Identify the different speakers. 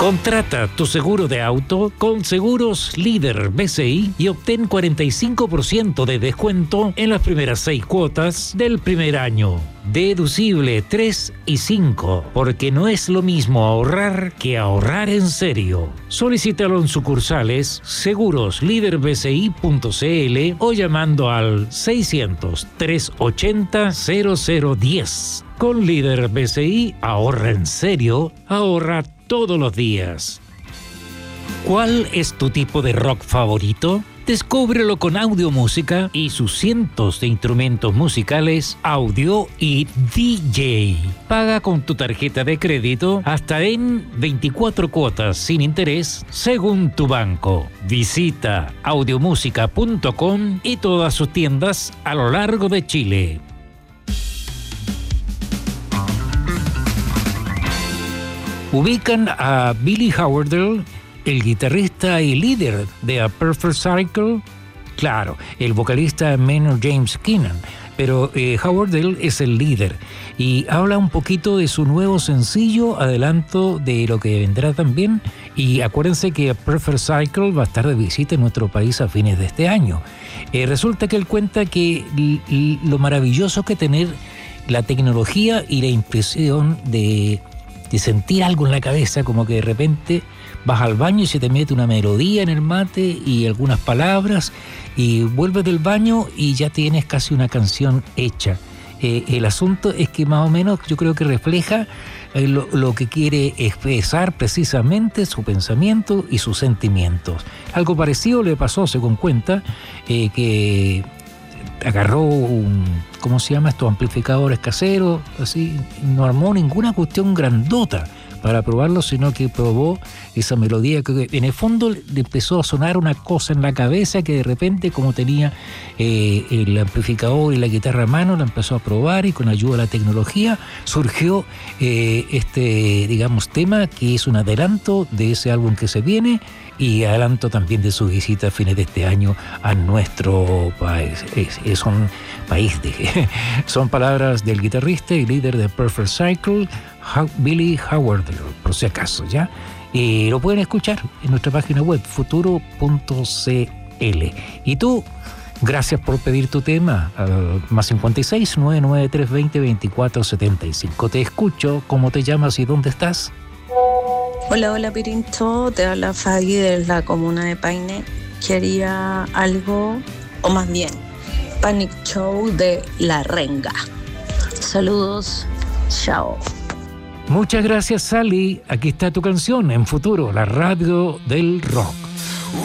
Speaker 1: Contrata tu seguro de auto con Seguros Líder BCI y obtén 45% de descuento en las primeras 6 cuotas del primer año. Deducible 3 y 5, porque no es lo mismo ahorrar que ahorrar en serio. Solicítalo en sucursales seguroslíderbci.cl o llamando al 600-380-0010. Con Líder BCI, ahorra en serio, ahorra todos los días. ¿Cuál es tu tipo de rock favorito? Descúbrelo con Audiomúsica y sus cientos de instrumentos musicales, audio y DJ. Paga con tu tarjeta de crédito hasta en 24 cuotas sin interés según tu banco. Visita audiomusica.com y todas sus tiendas a lo largo de Chile. Ubican a Billy Howerdel, el guitarrista y líder de A Perfect Circle. Claro, el vocalista Maynard James Keenan, pero Howerdel es el líder y habla un poquito de su nuevo sencillo, adelanto de lo que vendrá también. Y acuérdense que A Perfect Circle va a estar de visita en nuestro país a fines de este año. Resulta que él cuenta que lo maravilloso que tener la tecnología y la impresión de sentir algo en la cabeza, como que de repente vas al baño y se te mete una melodía en el mate y algunas palabras, y vuelves del baño y ya tienes casi una canción hecha. El asunto es que más o menos yo creo que refleja lo que quiere expresar precisamente su pensamiento y sus sentimientos. Algo parecido le pasó, según cuenta, que agarró ¿cómo se llama? Estos amplificadores caseros, así, no armó ninguna cuestión grandota para probarlo, sino que probó esa melodía que en el fondo le empezó a sonar una cosa en la cabeza que de repente, como tenía el amplificador y la guitarra a mano, la empezó a probar y con ayuda de la tecnología surgió este, digamos, tema que es un adelanto de ese álbum que se viene y adelanto también de su visita a fines de este año a nuestro país. Son palabras del guitarrista y líder de Perfect Circle, Billy Howerdel, por si acaso, ¿ya? Lo pueden escuchar en nuestra página web, futuro.cl. Y tú, gracias por pedir tu tema, más 56 993 20 24 75. Te escucho, ¿cómo te llamas y dónde estás?
Speaker 2: Hola Pirincho, te habla Fagui de la comuna de Paine. Quería algo, o más bien, Panic Show de La Renga. Saludos, chao.
Speaker 1: Muchas gracias, Sally. Aquí está tu canción en Futuro, la radio del rock.